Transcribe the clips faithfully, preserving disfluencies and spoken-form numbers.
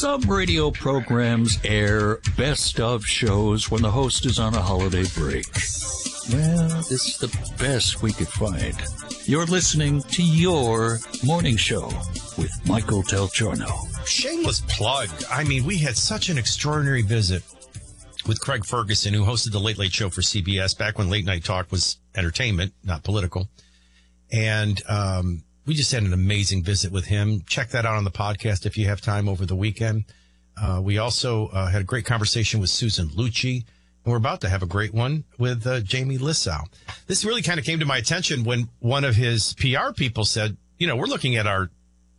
Some radio programs air best of shows when the host is on a holiday break. Well, this is the best we could find. You're listening to Your Morning Show with Michael Del Giorno. Shameless plug. I mean, we had such an extraordinary visit with Craig Ferguson, who hosted the Late Late Show for C B S back when late night talk was entertainment, not political. And um, we just had an amazing visit with him. Check that out on the podcast if you have time over the weekend. Uh, we also uh, had a great conversation with Susan Lucci. And we're about to have a great one with uh, Jamie Lissow. This really kind of came to my attention when one of his P R people said, you know, we're looking at our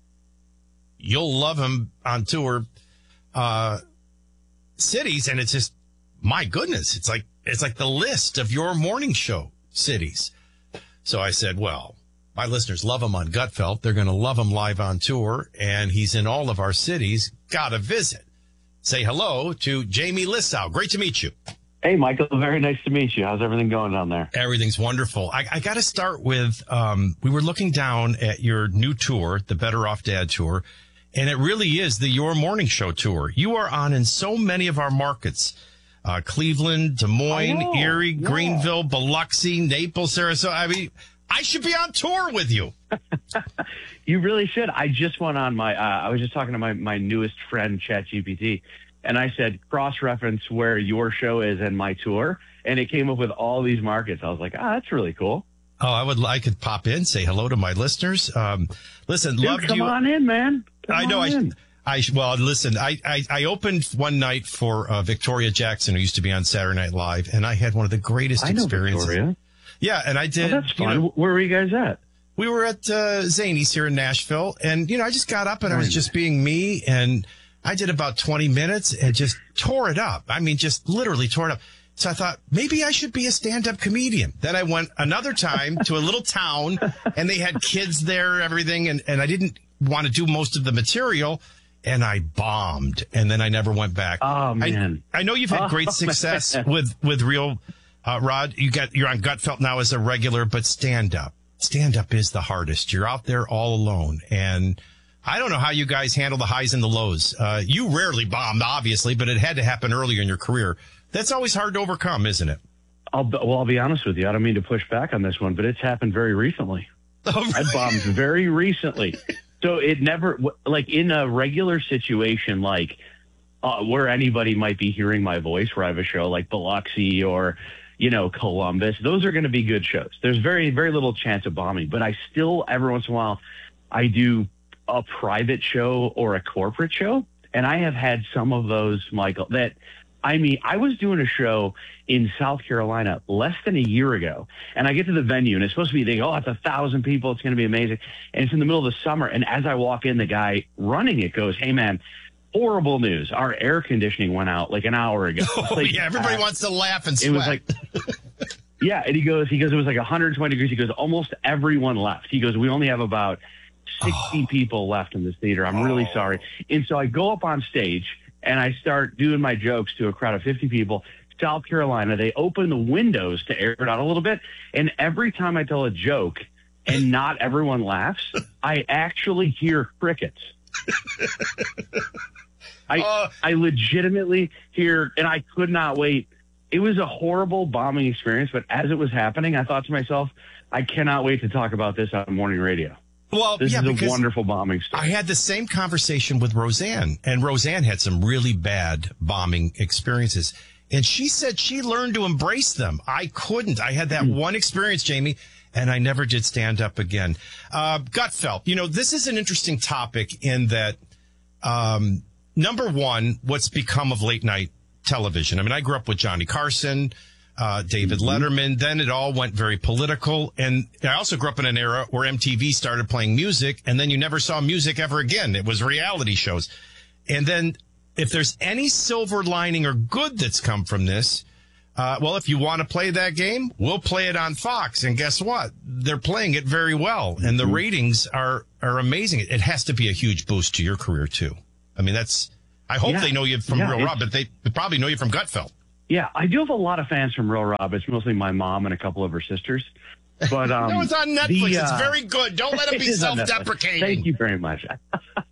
You'll Love Him on Tour uh, cities. And it's just, my goodness, it's like it's like the list of your morning show cities. So I said, well, my listeners love him on Gutfeld. They're going to love him live on tour. And he's in all of our cities. Got to visit. Say hello to Jamie Lissow. Great to meet you. Hey, Michael. Very nice to meet you. How's everything going down there? Everything's wonderful. I, I got to start with, um, we were looking down at your new tour, the Better Off Dad Tour, and it really is the Your Morning Show Tour. You are on in so many of our markets, uh, Cleveland, Des Moines, know, Erie, yeah. Greenville, Biloxi, Naples, Sarasota. I mean, I should be on tour with you. You really should. I just went on my, uh, I was just talking to my, my newest friend, ChatGPT. And I said, cross-reference where your show is and my tour. And it came up with all these markets. I was like, ah, that's really cool. Oh, I would I could pop in, say hello to my listeners. Um, listen, Dude, loved come you. Come on in, man. Come I know. I, I, well, listen, I, I, I opened one night for uh, Victoria Jackson, who used to be on Saturday Night Live, and I had one of the greatest I know experiences. Victoria. Yeah, and I did. Oh, that's fun. You know, Where were you guys at? We were at uh, Zany's here in Nashville, and, you know, I just got up and I was just being me, and I did about twenty minutes and just tore it up. I mean, just literally tore it up. So I thought, maybe I should be a stand-up comedian. Then I went another time to a little town, and they had kids there, everything, and, and I didn't want to do most of the material, and I bombed, and then I never went back. Oh, man. I, I know you've had oh, great success man. with, with Real uh, Rod. You got, you're on Gutfeld now as a regular, but stand-up. Stand-up is the hardest. You're out there all alone, and I don't know how you guys handle the highs and the lows. Uh, you rarely bombed, obviously, but it had to happen earlier in your career. That's always hard to overcome, isn't it? I'll, well, I'll be honest with you. I don't mean to push back on this one, but it's happened very recently. Oh, really? I bombed very recently. So it never, like in a regular situation, like uh, where anybody might be hearing my voice, where I have a show like Biloxi or, you know, Columbus, those are going to be good shows. There's very, very little chance of bombing, but I still, every once in a while, I do a private show or a corporate show. And I have had some of those, Michael, that, I mean, I was doing a show in South Carolina less than a year ago, and I get to the venue, and it's supposed to be, they go, oh, it's a thousand people, it's going to be amazing. And it's in the middle of the summer, and as I walk in, the guy running it goes, hey, man, horrible news. Our air conditioning went out like an hour ago. Oh, like, yeah, everybody uh, wants to laugh and sweat. It was like, yeah, and he goes, he goes, it was like one hundred twenty degrees. He goes, almost everyone left. He goes, we only have about sixty oh. people left in this theater. I'm oh. really sorry. And so I go up on stage, and I start doing my jokes to a crowd of fifty people. South Carolina, they open the windows to air it out a little bit. And every time I tell a joke and not everyone laughs, I actually hear crickets. I uh, I legitimately hear, and I could not wait. It was a horrible bombing experience, but as it was happening, I thought to myself, I cannot wait to talk about this on morning radio. Well, this yeah, is a because wonderful bombing story. I had the same conversation with Roseanne, and Roseanne had some really bad bombing experiences. And she said she learned to embrace them. I couldn't. I had that mm. one experience, Jamie, and I never did stand up again. Uh, Gutfeld, you know, this is an interesting topic in that, um, number one, what's become of late night television. I mean, I grew up with Johnny Carson, Uh, David mm-hmm. Letterman. Then it all went very political. And I also grew up in an era where M T V started playing music, and then you never saw music ever again. It was reality shows. And then if there's any silver lining or good that's come from this, uh, well, if you want to play that game, we'll play it on Fox. And guess what? They're playing it very well. Mm-hmm. And the ratings are, are amazing. It has to be a huge boost to your career, too. I mean, that's, I hope yeah. they know you from yeah, Real Rob, but they probably know you from Gutfeld. Yeah, I do have a lot of fans from Real Rob. It's mostly my mom and a couple of her sisters. But um, no, it's on Netflix. The, uh, it's very good. Don't let it be it self-deprecating. Thank you very much.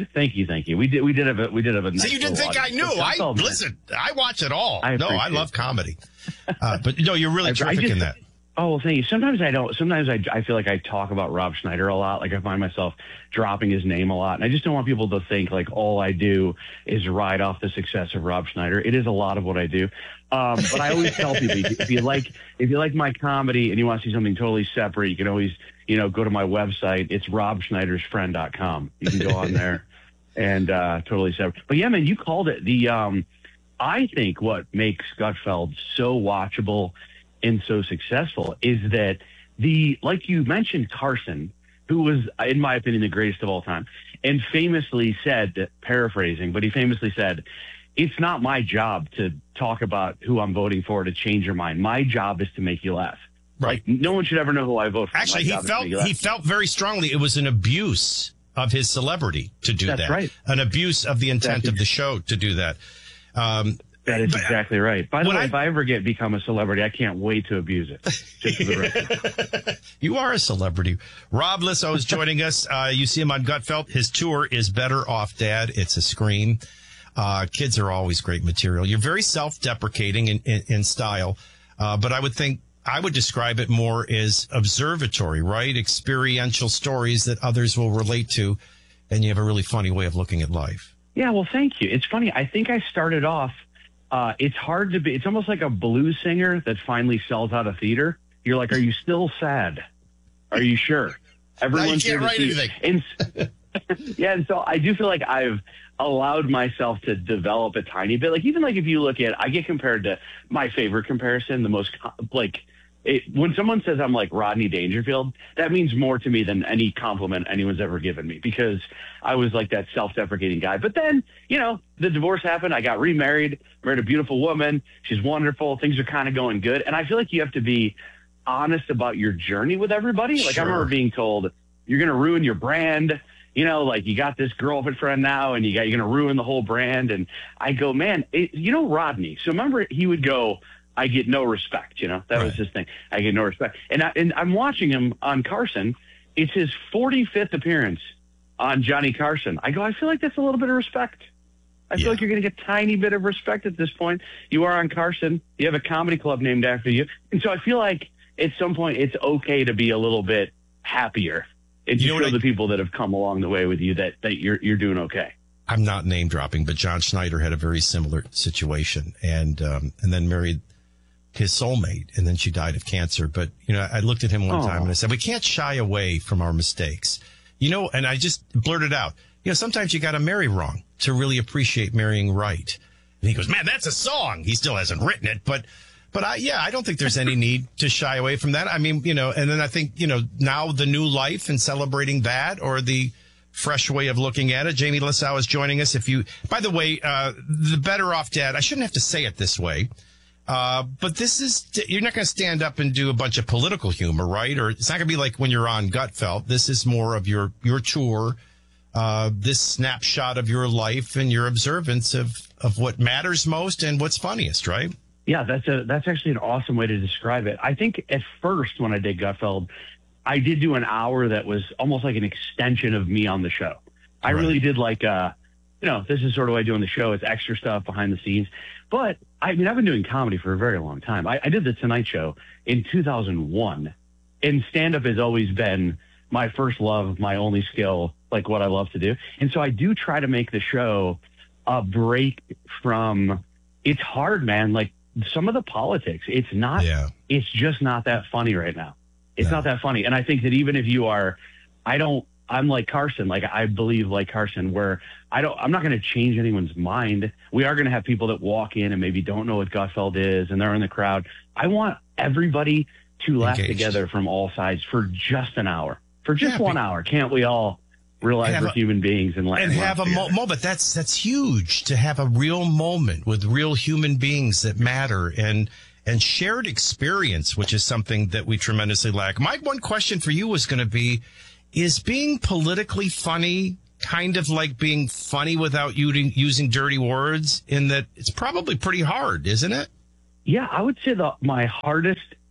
Thank you, thank you. We did, we did have a, we did have a. So nice you didn't think I knew? I listen. I watch it all. I no, I love comedy. Uh, but no, you're really I, terrific I just, in that. Oh, well, thank you. Sometimes I don't. Sometimes I, I feel like I talk about Rob Schneider a lot. Like I find myself dropping his name a lot, and I just don't want people to think like all I do is ride off the success of Rob Schneider. It is a lot of what I do. Um, but I always tell people if you like if you like my comedy and you want to see something totally separate, you can always you know go to my website. It's rob schneider's friend dot com. You can go on there and uh, totally separate. But yeah, man, you called it. The um, I think what makes Gutfeld so watchable and so successful is that the, like you mentioned, Carson, who was, in my opinion, the greatest of all time, and famously said, paraphrasing, but he famously said, it's not my job to talk about who I'm voting for to change your mind. My job is to make you laugh. Right. Like, no one should ever know who I vote for. Actually, he felt, he felt very strongly it was an abuse of his celebrity to do That's that. Right. An abuse of the intent of the show to do that. Um, That is but, exactly right. By the way, I, if I ever get become a celebrity, I can't wait to abuse it. Just for the record. You are a celebrity. Rob Lissow is joining us. Uh, you see him on Gutfeld. His tour is Better Off Dad. It's a scream. Uh, kids are always great material. You're very self-deprecating in, in, in style, uh, but I would think I would describe it more as observatory, right? Experiential stories that others will relate to, and you have a really funny way of looking at life. Yeah, well, thank you. It's funny. I think I started off. Uh, it's hard to be, it's almost like a blues singer that finally sells out a theater. You're like, are you still sad? Are you sure? Everyone's here to write anything. And, yeah. And so I do feel like I've allowed myself to develop a tiny bit. Like, even like if you look at, I get compared to my favorite comparison, the most like, it, when someone says I'm like Rodney Dangerfield, that means more to me than any compliment anyone's ever given me, because I was like that self-deprecating guy. But then, you know, the divorce happened. I got remarried, married a beautiful woman. She's wonderful. Things are kind of going good. And I feel like you have to be honest about your journey with everybody. Like, sure. I remember being told, you're going to ruin your brand. You know, like, you got this girlfriend now and you got, you're going to ruin the whole brand. And I go, man, it, you know, Rodney. So remember, he would go, I get no respect, you know, that right. was his thing. I get no respect. And, I, and I'm watching him on Carson. It's his forty-fifth appearance on Johnny Carson. I go, I feel like that's a little bit of respect. I feel yeah. like you're going to get a tiny bit of respect at this point. You are on Carson. You have a comedy club named after you. And so I feel like at some point it's okay to be a little bit happier and to show I, the people that have come along the way with you that, that you're, you're doing okay. I'm not name dropping, but John Schneider had a very similar situation and, um, and then married his soulmate, and then she died of cancer. But, you know, I looked at him one oh. time and I said, we can't shy away from our mistakes, you know, and I just blurted out, you know, sometimes you got to marry wrong to really appreciate marrying right. And he goes, man, that's a song. He still hasn't written it, but, but I, yeah, I don't think there's any need to shy away from that. I mean, you know, and then I think, you know, now the new life and celebrating that, or the fresh way of looking at it. Jamie Lissow is joining us. If you, by the way, uh, the Better Off Dad, I shouldn't have to say it this way. Uh, but this is, you're not going to stand up and do a bunch of political humor, right? Or it's not going to be like when you're on Gutfeld. This is more of your, your tour, uh, this snapshot of your life and your observance of, of what matters most and what's funniest, right? Yeah, that's a, that's actually an awesome way to describe it. I think at first when I did Gutfeld, I did do an hour that was almost like an extension of me on the show. I right. really did like, uh, you know, this is sort of what I do on the show. It's extra stuff behind the scenes. But, I mean, I've been doing comedy for a very long time. I, I did The Tonight Show in two thousand one, and stand-up has always been my first love, my only skill, like what I love to do. And so I do try to make the show a break from, it's hard, man, like some of the politics. It's not, yeah. it's just not that funny right now. It's no. not that funny. And I think that even if you are, I don't, I'm like Carson, like I believe like Carson, where I don't, I'm not going to change anyone's mind. We are going to have people that walk in and maybe don't know what Gutfeld is and they're in the crowd. I want everybody to laugh Engaged. together from all sides for just an hour, for just yeah, one be, hour. Can't we all realize we're a, human beings and laugh? And have a mo- moment. That's, that's huge, to have a real moment with real human beings that matter and, and shared experience, which is something that we tremendously lack. My one question for you was going to be, is being politically funny kind of like being funny without using, using dirty words, in that it's probably pretty hard, isn't it? Yeah, I would say the my hardest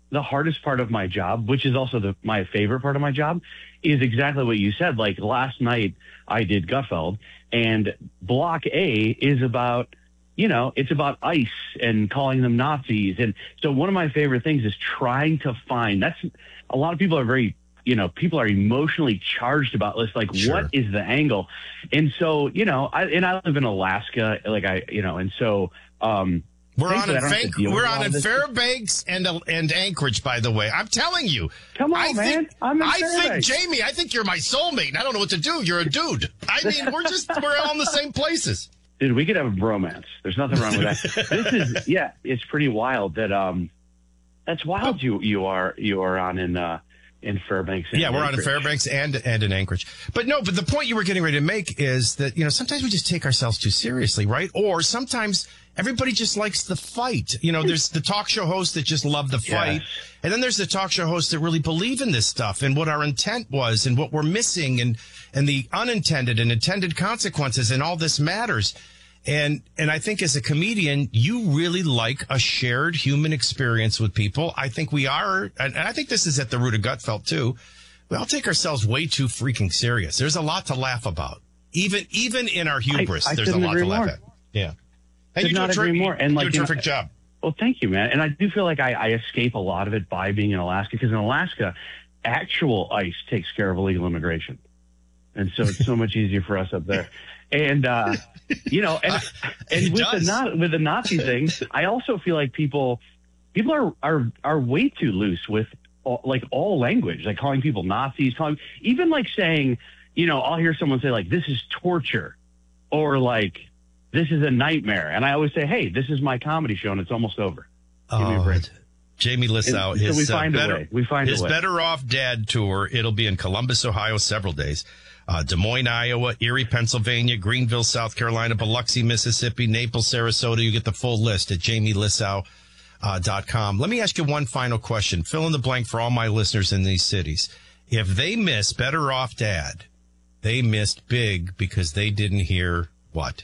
the hardest part of my job, which is also the, my favorite part of my job, is exactly what you said. Like last night I did Gutfeld, and Block A is about, you know, it's about ICE and calling them Nazis. And so one of my favorite things is trying to find, that's, a lot of people are very, you know, people are emotionally charged about this, like, Sure. What is the angle? And so, you know, I, and I live in Alaska, like I, you know, and so, um, We're on thankfully, I in don't have to Fank- deal with we're a lot on of in this. Fairbanks and uh, and Anchorage, by the way. I'm telling you. Come on, I man. Think, I'm in I think, Fairbanks. Jamie, I think you're my soulmate. And I don't know what to do. You're a dude. I mean, we're just, we're all in the same places. Dude, we could have a bromance. There's nothing wrong with that. This is, yeah, it's pretty wild that, um, that's wild you, you are, you are on in, uh, in Fairbanks. and Yeah, we're on in Anchorage. Fairbanks and and in Anchorage. But no, but the point you were getting ready to make is that, you know, sometimes we just take ourselves too seriously, right? Or sometimes everybody just likes the fight. You know, there's the talk show hosts that just love the fight. Yes. And then there's the talk show hosts that really believe in this stuff and what our intent was and what we're missing and, and the unintended and intended consequences, and all this matters. And, and I think as a comedian, you really like a shared human experience with people. I think we are, and I think this is at the root of Gutfeld too. We all take ourselves way too freaking serious. There's a lot to laugh about. Even, even in our hubris, I there's a couldn't lot to agree laugh more. at. Yeah. And Could you do, not a, agree ter- more. And you like, do a you know, terrific job. Well, thank you, man. And I do feel like I, I escape a lot of it by being in Alaska, because in Alaska, actual ICE takes care of illegal immigration. And so it's so much easier for us up there. And, uh, you know, and, and It with does. the, not, with the Nazi thing, I also feel like people, people are, are, are way too loose with all, like all language, like calling people Nazis, calling, even like saying, you know, I'll hear someone say like, this is torture, or like, this is a nightmare. And I always say, hey, this is my comedy show and it's almost over. Give me a Oh, break. Jamie Lissow, And so his, we find uh, a better, way. We find a his way. Better Off Dad tour. It'll be in Columbus, Ohio, several days. Uh, Des Moines, Iowa, Erie, Pennsylvania, Greenville, South Carolina, Biloxi, Mississippi, Naples, Sarasota. You get the full list at jamie lissow dot com. Let me ask you one final question. Fill in the blank for all my listeners in these cities. If they miss Better Off Dad, they missed big because they didn't hear what?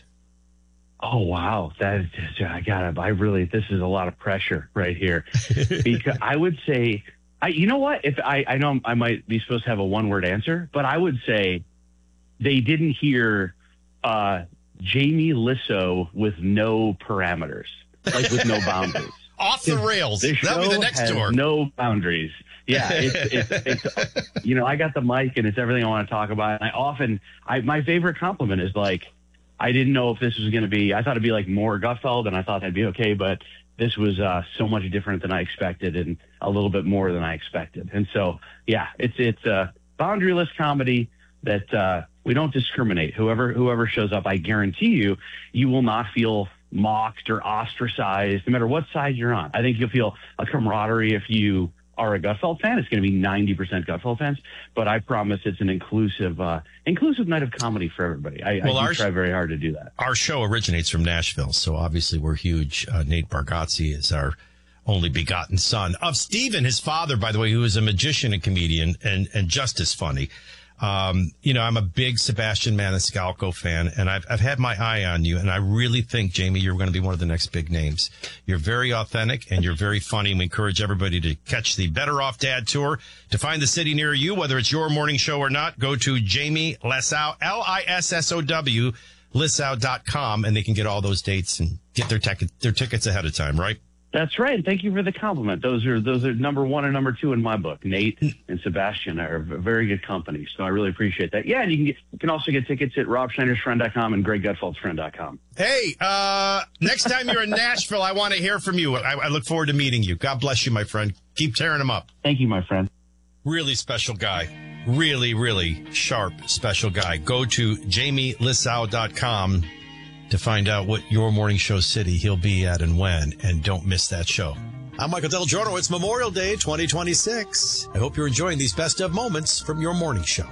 Oh, wow. That is, I gotta, I really, this is a lot of pressure right here, because I would say, I, you know what? If I, I know I might be supposed to have a one word answer, but I would say they didn't hear, uh, Jamie Lissow with no parameters, like with no boundaries. Off the rails. The That'll be show the next has tour. no boundaries. Yeah, it's, it's, it's, you know, I got the mic and it's everything I want to talk about. And I often, I, my favorite compliment is like, I didn't know if this was going to be, I thought it'd be like more Gutfeld, and I thought that'd be okay, but this was uh, so much different than I expected, and a little bit more than I expected. And so, yeah, it's, it's a boundaryless comedy that uh, we don't discriminate. Whoever, whoever shows up, I guarantee you, you will not feel mocked or ostracized, no matter what side you're on. I think you'll feel a camaraderie if you are a Gutfeld fan. It's going to be ninety percent Gutfeld fans, but I promise it's an inclusive, uh, inclusive night of comedy for everybody. I, Well, I do our- try very hard to do that. Our show originates from Nashville, so obviously we're huge. Uh, Nate Bargatze is our only begotten son of Steven, his father, by the way, who is a magician and comedian and, and just as funny. Um, you know, I'm a big Sebastian Maniscalco fan, and I've, I've had my eye on you, and I really think, Jamie, you're going to be one of the next big names. You're very authentic and you're very funny. We encourage everybody to catch the Better Off Dad tour. To find the city near you, whether it's your morning show or not, go to Jamie Lissow, L I S S O W, lissow dot com, and they can get all those dates and get their, tec- their tickets ahead of time, right? That's right. Thank you for the compliment. Those are those are number one and number two in my book. Nate and Sebastian are a very good company, so I really appreciate that. Yeah, and you can get, you can also get tickets at rob schneider's friend dot com and greg gutfeld's friend dot com. Hey, uh, next time you're in Nashville, I want to hear from you. I, I look forward to meeting you. God bless you, my friend. Keep tearing them up. Thank you, my friend. Really special guy. Really, really sharp, special guy. Go to jamie lissow dot com to find out what your morning show city he'll be at and when, and don't miss that show. I'm Michael Del Giorno. It's Memorial Day twenty twenty-six. I hope you're enjoying these best of moments from your morning show.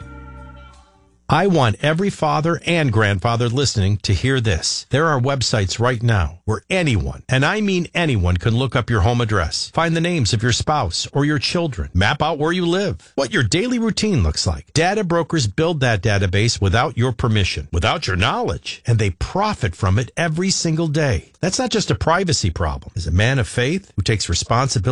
I want every father and grandfather listening to hear this. There are websites right now where anyone, and I mean anyone, can look up your home address, find the names of your spouse or your children, map out where you live, what your daily routine looks like. Data brokers build that database without your permission, without your knowledge, and they profit from it every single day. That's not just a privacy problem. As a man of faith who takes responsibility